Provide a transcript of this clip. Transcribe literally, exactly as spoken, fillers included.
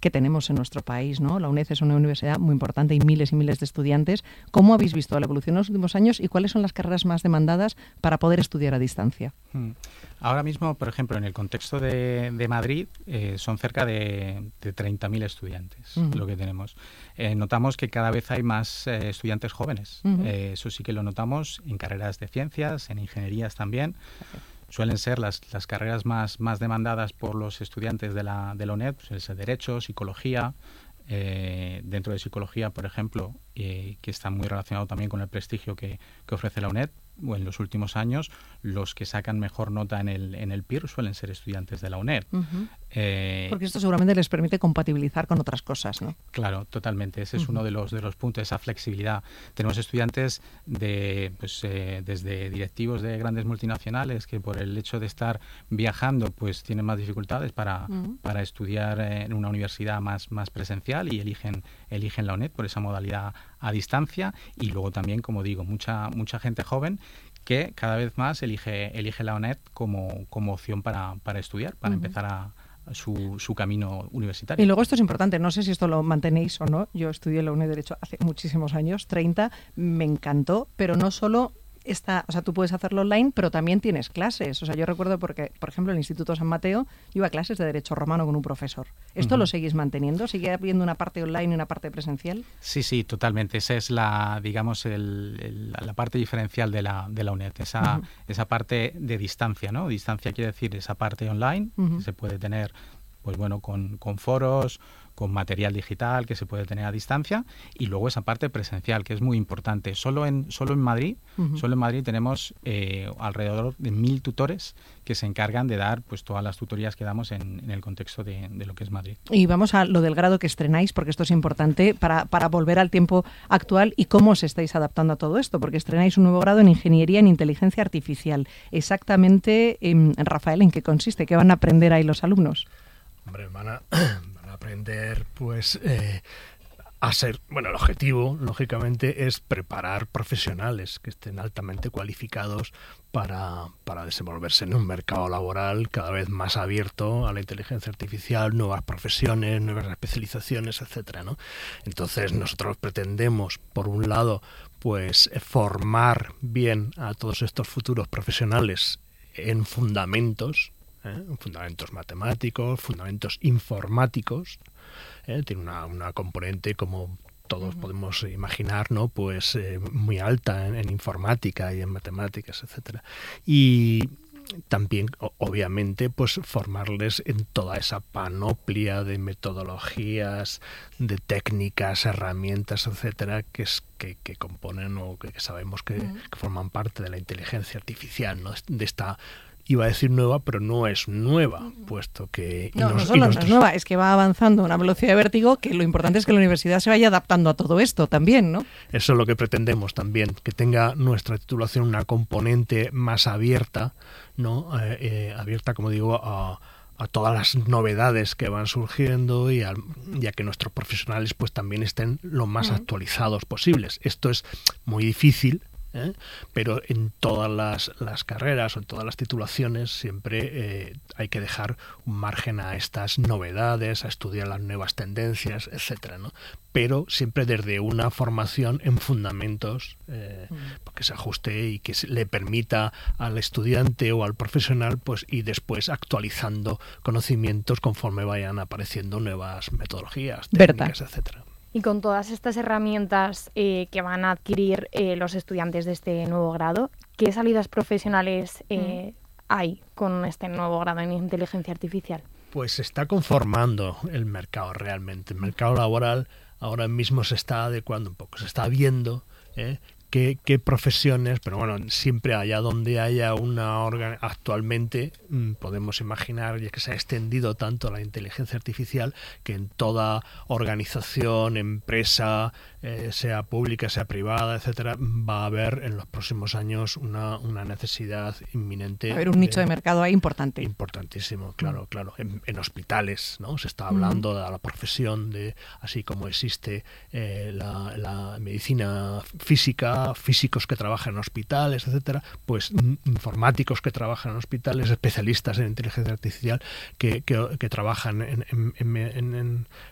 que tenemos en nuestro país, ¿no? La UNED es una universidad muy importante y miles y miles de estudiantes. ¿Cómo habéis visto la evolución en los últimos años y cuáles son las carreras más demandadas para poder estudiar a distancia? Ahora mismo, por ejemplo, en el contexto de, de Madrid, eh, son cerca de, de treinta mil estudiantes uh-huh. lo que tenemos. Eh, notamos que cada vez hay más eh, estudiantes jóvenes. Uh-huh. Eh, eso sí que lo notamos en carreras de ciencias, en ingenierías también. Okay. Suelen ser las, las carreras más, más demandadas por los estudiantes de la, de la UNED, pues es el Derecho, Psicología. Eh, dentro de Psicología, por ejemplo, eh, que está muy relacionado también con el prestigio que, que ofrece la UNED, o en los últimos años, los que sacan mejor nota en el, en el P I R suelen ser estudiantes de la UNED. Uh-huh. Eh, Porque esto seguramente les permite compatibilizar con otras cosas, ¿no? Claro, totalmente. Ese es uh-huh. uno de los, de los puntos, esa flexibilidad. Tenemos estudiantes de, pues, eh, desde directivos de grandes multinacionales que por el hecho de estar viajando pues tienen más dificultades para, uh-huh. para estudiar en una universidad más, más presencial y eligen, eligen la UNED por esa modalidad a distancia. Y luego también, como digo, mucha, mucha gente joven que cada vez más elige, elige la UNED como, como opción para, para estudiar, para uh-huh. empezar a Su, su camino universitario. Y luego esto es importante, no sé si esto lo mantenéis o no, yo estudié en la UNED de Derecho hace muchísimos años, treinta, me encantó, pero no solo está, o sea, tú puedes hacerlo online, pero también tienes clases. O sea, yo recuerdo porque, por ejemplo, en el Instituto San Mateo yo iba a clases de Derecho Romano con un profesor. ¿Esto uh-huh. lo seguís manteniendo? ¿Sigue habiendo una parte online y una parte presencial? Sí, sí, totalmente. Esa es la, digamos, el, el, la parte diferencial de la, de la UNED, esa, uh-huh. esa parte de distancia, ¿no? Distancia quiere decir esa parte online, uh-huh. que se puede tener, pues bueno, con, con foros, con material digital que se puede tener a distancia, y luego esa parte presencial, que es muy importante. Solo en, solo en Madrid, uh-huh. solo en Madrid tenemos eh, alrededor de mil tutores que se encargan de dar pues todas las tutorías que damos en, en el contexto de, de lo que es Madrid. Y vamos a lo del grado que estrenáis, porque esto es importante para, para volver al tiempo actual y cómo os estáis adaptando a todo esto, porque estrenáis un nuevo grado en Ingeniería en Inteligencia Artificial. Exactamente, eh, Rafael, ¿en qué consiste? ¿Qué van a aprender ahí los alumnos? Hombre, van a, van a aprender pues eh, a ser, bueno, el objetivo lógicamente es preparar profesionales que estén altamente cualificados para, para desenvolverse en un mercado laboral cada vez más abierto a la inteligencia artificial, nuevas profesiones, nuevas especializaciones, etcétera, ¿no? Entonces nosotros pretendemos, por un lado, pues formar bien a todos estos futuros profesionales en fundamentos, ¿Eh? fundamentos matemáticos, fundamentos informáticos, ¿eh? tiene una, una componente, como todos uh-huh. podemos imaginar, ¿no? Pues eh, muy alta en, en informática y en matemáticas, etcétera. Y también, obviamente, pues formarles en toda esa panoplia de metodologías, de técnicas, herramientas, etcétera, que es que, que componen o que, que sabemos que, uh-huh. que forman parte de la inteligencia artificial, ¿no? De esta, iba a decir nueva, pero no es nueva, puesto que... No, nos, no solo nosotros... no es nueva, es que va avanzando a una velocidad de vértigo, que lo importante es que la universidad se vaya adaptando a todo esto también, ¿no? Eso es lo que pretendemos también, que tenga nuestra titulación una componente más abierta, ¿no? Eh, eh, abierta, como digo, a, a todas las novedades que van surgiendo y a, y a que nuestros profesionales pues también estén lo más uh-huh. actualizados posibles. Esto es muy difícil, ¿Eh? pero en todas las, las carreras o en todas las titulaciones siempre eh, hay que dejar un margen a estas novedades, a estudiar las nuevas tendencias, etcétera, ¿no? Pero siempre desde una formación en fundamentos eh, mm. que se ajuste y que le permita al estudiante o al profesional pues ir después actualizando conocimientos conforme vayan apareciendo nuevas metodologías, técnicas, Berta. etcétera. Y con todas estas herramientas eh, que van a adquirir eh, los estudiantes de este nuevo grado, ¿qué salidas profesionales eh, mm. hay con este nuevo grado en inteligencia artificial? Pues se está conformando el mercado realmente. El mercado laboral ahora mismo se está adecuando un poco, se está viendo ¿eh? qué, qué profesiones, pero bueno, siempre allá donde haya una organ actualmente mmm, podemos imaginar, ya que se ha extendido tanto la inteligencia artificial, que en toda organización, empresa, eh, sea pública, sea privada, etcétera, va a haber en los próximos años una, una necesidad inminente. A ver, un de, nicho de mercado ahí importante. Importantísimo, claro, mm. claro. En, en hospitales, ¿no? Se está hablando mm. de la profesión de, así como existe eh, la, la medicina física, físicos que trabajan en hospitales, etcétera, pues informáticos que trabajan en hospitales, especialistas en inteligencia artificial que, que, que trabajan en, en, en, en,